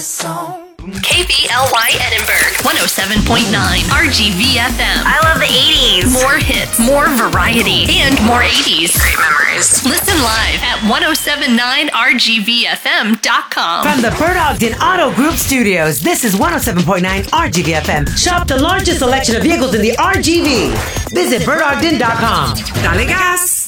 KBLY Edinburgh, 107.9 RGV FM. I love the 80s. More hits, more variety, and more 80s. Great memories. Listen live at 1079rgvfm.com. From the Bert Ogden Auto Group Studios, this is 107.9 RGV FM. Shop the largest selection of vehicles in the RGV. Visit BertOgden.com. Dale gas.